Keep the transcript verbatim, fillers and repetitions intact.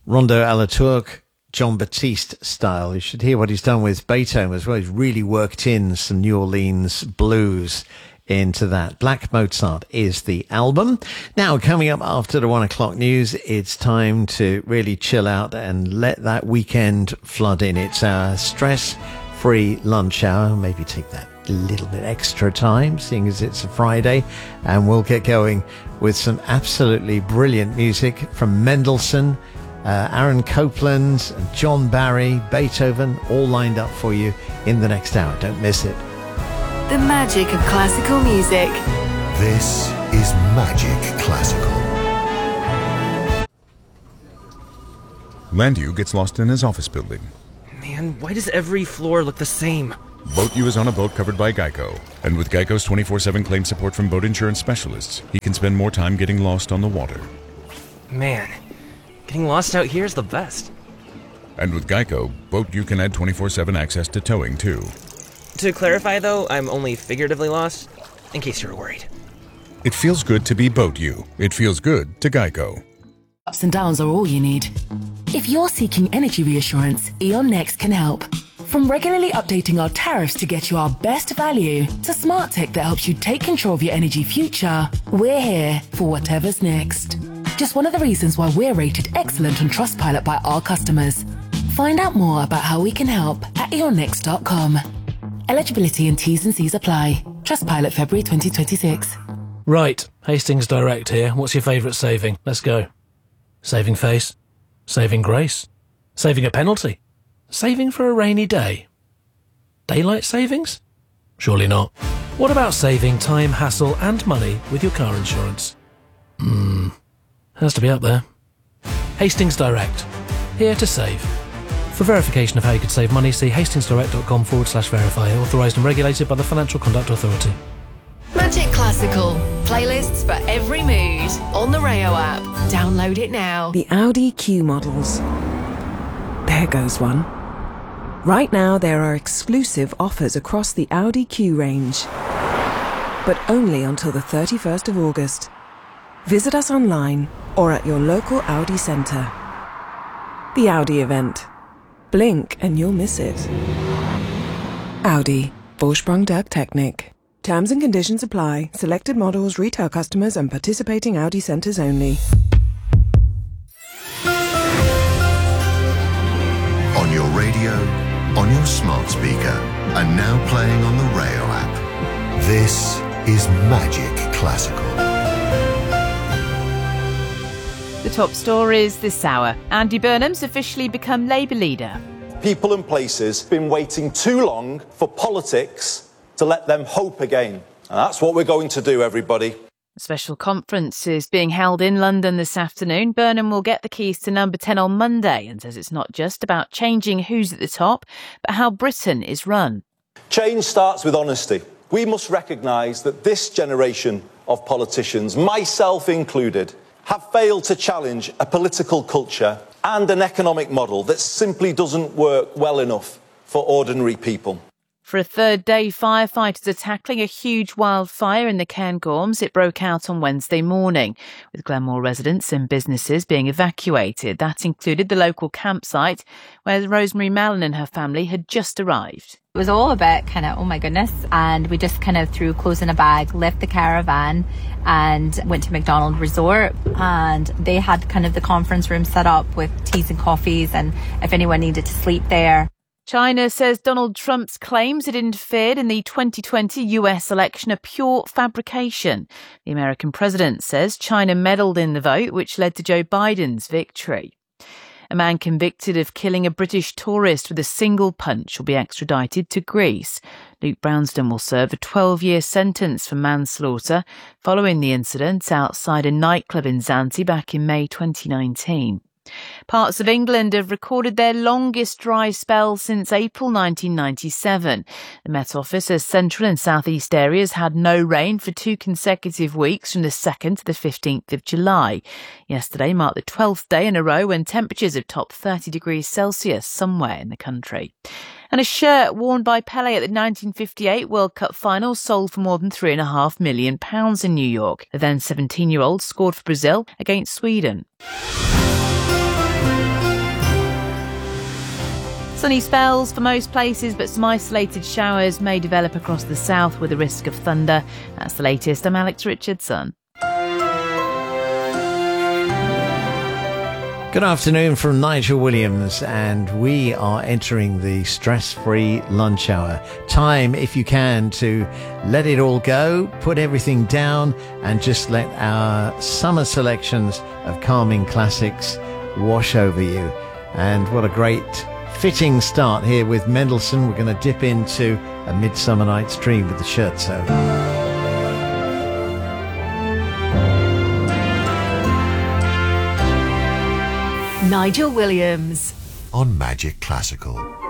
Rondo à la Turque, John Batiste style. You should hear what he's done with Beethoven as well. He's really worked in some New Orleans blues into that. Black Mozart is the album. Now, coming up after the one o'clock news, it's time to really chill out and let that weekend flood in. It's our stress-free lunch hour. Maybe take that a little bit extra time, seeing as it's a Friday, and we'll get going with some absolutely brilliant music from Mendelssohn, uh, Aaron Copland, John Barry, Beethoven, all lined up for you in the next hour. Don't miss it. The magic of classical music. This is Magic Classical. Landu gets lost in his office building. Man, why does every floor look the same? BoatU is on a boat covered by Geico. And with Geico's twenty-four seven claim support from boat insurance specialists, he can spend more time getting lost on the water. Man, getting lost out here is the best. And with Geico, BoatU can add twenty-four seven access to towing, too. To clarify, though, I'm only figuratively lost, in case you're worried. It feels good to be BoatU. It feels good to Geico. Ups and downs are all you need. If you're seeking energy reassurance, E.ON Next can help. From regularly updating our tariffs to get you our best value, to smart tech that helps you take control of your energy future, we're here for whatever's next. Just one of the reasons why we're rated excellent on Trustpilot by our customers. Find out more about how we can help at e on next dot com. Eligibility and T's and C's apply. Trustpilot February twenty twenty-six. Right, Hastings Direct here. What's your favourite saving? Let's go. Saving face. Saving grace. Saving a penalty. Saving for a rainy day. Daylight savings? Surely not. What about saving time, hassle and money with your car insurance? Hmm, has to be up there. Hastings Direct. Here to save. For verification of how you could save money, see hastingsdirect.com forward slash verify, authorised and regulated by the Financial Conduct Authority. Magic Classical. Playlists for every mood. On the Rayo app. Download it now. The Audi Q models. There goes one. Right now there are exclusive offers across the Audi Q range. But only until the thirty-first of August. Visit us online or at your local Audi centre. The Audi event. Blink and you'll miss it. Audi. Vorsprung der Technik. Terms and conditions apply. Selected models, retail customers and participating Audi centres only. On your radio, on your smart speaker, and now playing on the Rayo app. This is Magic Classical. The top stories this hour. Andy Burnham's officially become Labour leader. People and places have been waiting too long for politics to let them hope again. And that's what we're going to do, everybody. A special conference is being held in London this afternoon. Burnham will get the keys to number ten on Monday and says it's not just about changing who's at the top, but how Britain is run. Change starts with honesty. We must recognise that this generation of politicians, myself included, have failed to challenge a political culture and an economic model that simply doesn't work well enough for ordinary people. For a third day, firefighters are tackling a huge wildfire in the Cairngorms. It broke out on Wednesday morning, with Glenmore residents and businesses being evacuated. That included the local campsite where Rosemary Mallon and her family had just arrived. It was all a bit kind of, oh my goodness, and we just kind of threw clothes in a bag, left the caravan and went to McDonald Resort, and they had kind of the conference room set up with teas and coffees and if anyone needed to sleep there. China says Donald Trump's claims it interfered in the twenty twenty U S election are pure fabrication. The American president says China meddled in the vote, which led to Joe Biden's victory. A man convicted of killing a British tourist with a single punch will be extradited to Greece. Luke Brownston will serve a twelve-year sentence for manslaughter following the incident outside a nightclub in Zante back in May twenty nineteen. Parts of England have recorded their longest dry spell since April nineteen ninety-seven. The Met Office says central and southeast areas had no rain for two consecutive weeks from the second to the fifteenth of July. Yesterday marked the twelfth day in a row when temperatures have topped thirty degrees Celsius somewhere in the country. And a shirt worn by Pelé at the nineteen fifty-eight World Cup final sold for more than three and a half million pounds in New York. The then seventeen-year-old scored for Brazil against Sweden. Sunny spells for most places, but some isolated showers may develop across the south with a risk of thunder. That's the latest. I'm Alex Richardson. Good afternoon from Nigel Williams, and we are entering the stress-free lunch hour. Time, if you can, to let it all go, put everything down, and just let our summer selections of calming classics wash over you. And what a great fitting start here with Mendelssohn. We're going to dip into A Midsummer Night's Dream with the Scherzo. Nigel Williams on Magic Classical.